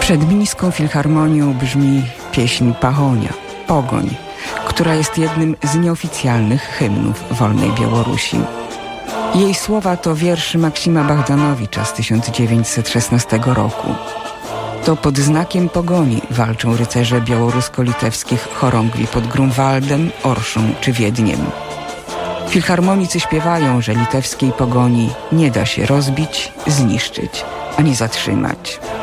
Przed Mińską Filharmonią brzmi pieśń Pachonia, Pogoń, która jest jednym z nieoficjalnych hymnów wolnej Białorusi. Jej słowa to wiersz Maksima Bogdanowicza z 1916 roku. To pod znakiem pogoni walczą rycerze białorusko-litewskich chorągwi pod Grunwaldem, Orszą czy Wiedniem. Filharmonicy śpiewają, że litewskiej pogoni nie da się rozbić, zniszczyć ani zatrzymać.